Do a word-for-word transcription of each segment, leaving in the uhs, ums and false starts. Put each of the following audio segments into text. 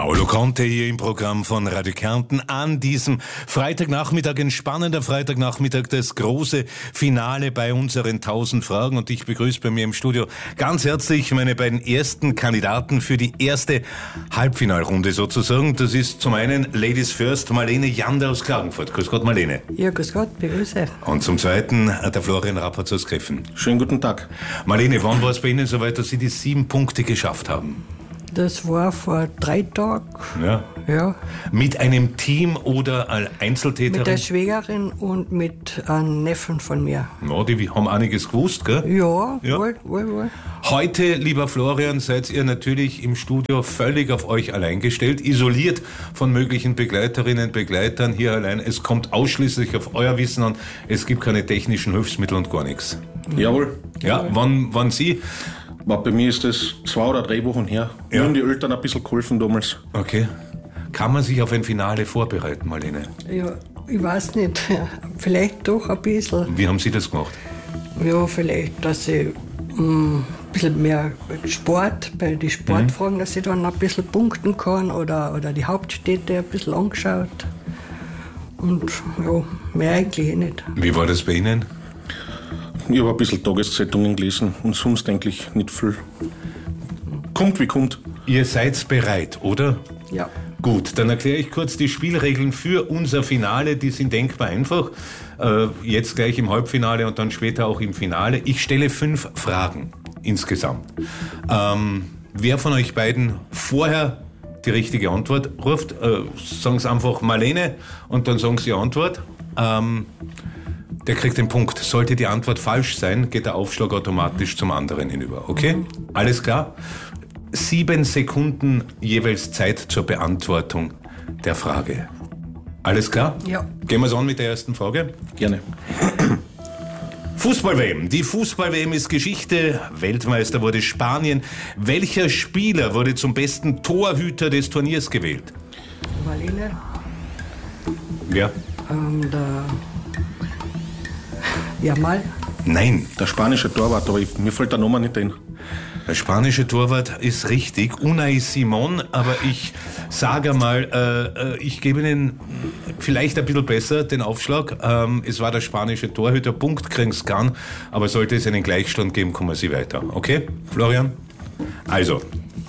Paolo Conte hier im Programm von Radio Kärnten an diesem Freitagnachmittag, ein spannender Freitagnachmittag, das große Finale bei unseren tausend Fragen, und ich begrüße bei mir im Studio ganz herzlich meine beiden ersten Kandidaten für die erste Halbfinalrunde sozusagen. Das ist zum einen Ladies First, Marlene Jander aus Klagenfurt. Grüß Gott, Marlene. Ja, grüß Gott, begrüße. Und zum zweiten der Florian Rappert aus Greffen. Schönen guten Tag. Marlene, wann war es bei Ihnen soweit, dass Sie die sieben Punkte geschafft haben? Das war vor drei Tagen. Ja. Ja. Mit einem Team oder als Einzeltäterin? Mit der Schwägerin und mit einem Neffen von mir. Ja, die haben einiges gewusst, gell? Ja, Ja. wohl, wohl, wohl. Heute, lieber Florian, seid ihr natürlich im Studio völlig auf euch allein gestellt, isoliert von möglichen Begleiterinnen, Begleitern hier allein. Es kommt ausschließlich auf euer Wissen an. Es gibt keine technischen Hilfsmittel und gar nichts. Jawohl. Ja, wann, wann Sie? Bei mir ist das zwei oder drei Wochen her. Ja. Mir haben die Eltern ein bisschen geholfen damals. Okay. Kann man sich auf ein Finale vorbereiten, Marlene? Ja, ich weiß nicht. Vielleicht doch ein bisschen. Wie haben Sie das gemacht? Ja, vielleicht, dass ich mh, ein bisschen mehr Sport, bei den Sportfragen, mhm. dass ich dann ein bisschen punkten kann oder, oder die Hauptstädte ein bisschen angeschaut. Und ja, mehr eigentlich eh nicht. Wie war das bei Ihnen? Ich habe ein bisschen Tageszeitungen gelesen und sonst eigentlich nicht viel. Kommt wie kommt. Ihr seid bereit, oder? Ja. Gut, dann erkläre ich kurz die Spielregeln für unser Finale. Die sind denkbar einfach. Äh, jetzt gleich im Halbfinale und dann später auch im Finale. Ich stelle fünf Fragen insgesamt. Ähm, wer von euch beiden vorher die richtige Antwort ruft, äh, sagen Sie einfach Marlene und dann sagen Sie die Antwort. Ähm, Der kriegt den Punkt. Sollte die Antwort falsch sein, geht der Aufschlag automatisch zum anderen hinüber. Okay? Mhm. Alles klar? Sieben Sekunden jeweils Zeit zur Beantwortung der Frage. Alles klar? Ja. Gehen wir es an mit der ersten Frage? Gerne. Fußball-W M. Die Fußball-W M ist Geschichte. Weltmeister wurde Spanien. Welcher Spieler wurde zum besten Torhüter des Turniers gewählt? Marlene? Wer? Ähm, der... Ja, mal. Nein. Der spanische Torwart, aber ich, mir fällt der Name nicht ein. Der spanische Torwart ist richtig, Unai Simón, aber ich sage mal, äh, äh, ich gebe Ihnen vielleicht ein bisschen besser den Aufschlag. Ähm, es war der spanische Torhüter, Punkt kriegen Sie kann, aber sollte es einen Gleichstand geben, kommen Sie weiter. Okay, Florian? Also,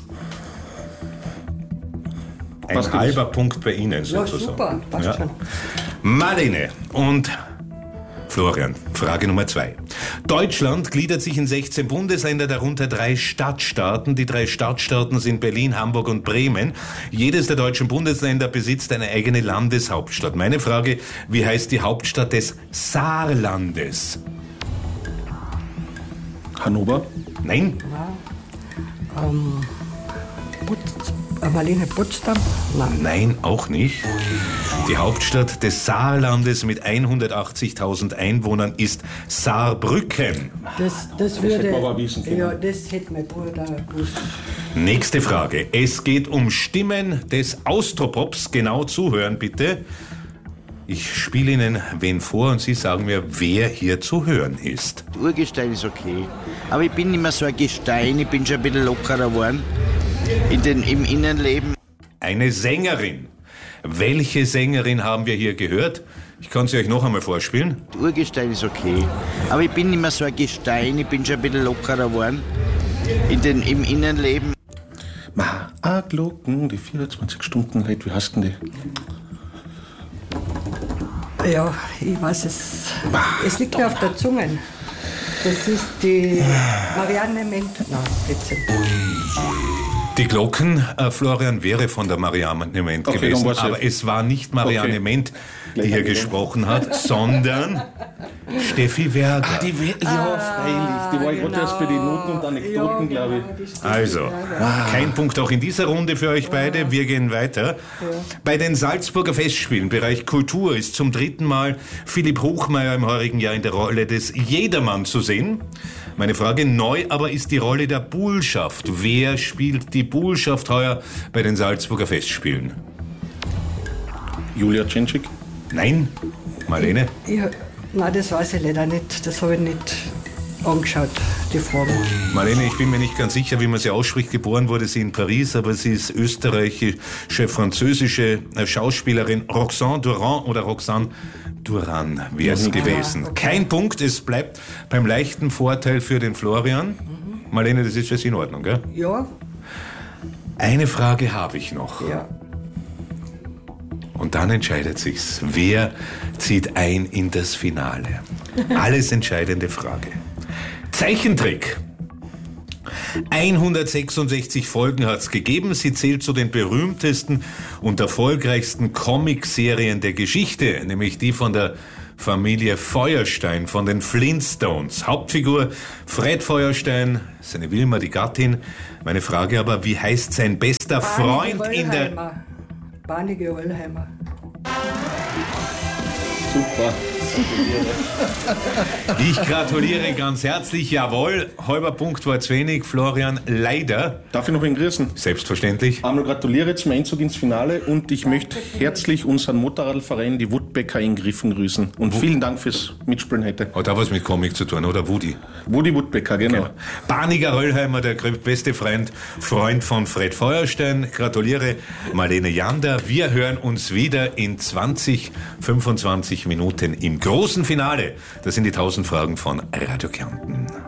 ein Passt halber Punkt bei Ihnen Ja, sozusagen. super, passt Ja. schon. Marlene und Florian, Frage Nummer zwei. Deutschland gliedert sich in sechzehn Bundesländer, darunter drei Stadtstaaten. Die drei Stadtstaaten sind Berlin, Hamburg und Bremen. Jedes der deutschen Bundesländer besitzt eine eigene Landeshauptstadt. Meine Frage, wie heißt die Hauptstadt des Saarlandes? Hannover? Nein? Ja. Ähm, Putz, äh, Marlene Potsdam? Nein. Nein, auch nicht. Die Hauptstadt des Saarlandes mit hundertachtzigtausend Einwohnern ist Saarbrücken. Das, das würde... hätte man aber wissen können. Ja, das hätte mein Bruder gewusst. Nächste Frage. Es geht um Stimmen des Austropops. Genau zuhören, bitte. Ich spiele Ihnen wen vor und Sie sagen mir, wer hier zu hören ist. Urgestein ist okay. Aber ich bin nicht mehr so ein Gestein, ich bin schon ein bisschen lockerer geworden in den, im Innenleben. Eine Sängerin. Welche Sängerin haben wir hier gehört? Ich kann sie euch noch einmal vorspielen. Urgestein ist okay. Aber ich bin nicht mehr so ein Gestein, ich bin schon ein bisschen lockerer geworden in den, im Innenleben. Ma, a Glocken, die vierundzwanzig Stunden Lied, wie heißt denn die? Ja, ich weiß es. Es liegt mir auf der Zunge. Das ist die Marianne Ment. Nein, bitte. Die Glocken, äh, Florian, wäre von der Marianne Ment Okay, gewesen, dann war's aber ja. es war nicht Marianne Okay. Ment, die Gleich hier angefangen. gesprochen hat, sondern Steffi Werger. Ah, die, ja, freilich. Die war ich gerade erst bei den Noten und Anekdoten, glaube ich. Also, kein Punkt auch in dieser Runde für euch beide. Wir gehen weiter. Bei den Salzburger Festspielen, Bereich Kultur, ist zum dritten Mal Philipp Hochmeier im heurigen Jahr in der Rolle des Jedermann zu sehen. Meine Frage, neu aber ist die Rolle der Buhlschaft. Wer spielt die Buhlschaft heuer bei den Salzburger Festspielen? Julia Tschentschik? Nein? Marlene? Ja, nein, das weiß ich leider nicht. Das habe ich nicht. angeschaut, die Fragen. Marlene, ich bin mir nicht ganz sicher, wie man sie ausspricht. Geboren wurde sie in Paris, aber sie ist österreichische, französische Schauspielerin. Roxane Durand oder Roxane Duran wäre es gewesen. okay. Kein Punkt, es bleibt beim leichten Vorteil für den Florian. Marlene, das ist jetzt in Ordnung, gell? Ja, Eine Frage habe ich noch. ja. Und dann entscheidet sich's. Wer zieht ein in das Finale? Alles entscheidende Frage. Zeichentrick. hundertsechsundsechzig Folgen hat's gegeben. Sie zählt zu den berühmtesten und erfolgreichsten Comicserien der Geschichte, nämlich die von der Familie Feuerstein, von den Flintstones. Hauptfigur Fred Feuerstein, seine Wilma, die Gattin. Meine Frage aber, wie heißt sein bester Freund in der... Barnige Ollheimer. Super. Ich gratuliere ganz herzlich, jawohl. Halber Punkt war zu wenig, Florian, leider. Darf ich noch einen grüßen? Selbstverständlich. Einmal gratuliere zum Einzug ins Finale und ich möchte herzlich unseren Motorradverein, die Woodbäcker in Griffen, grüßen. Und vielen Dank fürs Mitspielen heute. Hat auch was mit Comic zu tun, oder Woody? Woody Woodbäcker, genau. Genau. Barniger Röllheimer, der beste Freund, Freund von Fred Feuerstein. Gratuliere, Marlene Jander. Wir hören uns wieder in zwanzig, fünfundzwanzig Minuten im großen Finale. Das sind die tausend Fragen von Radio Kärnten.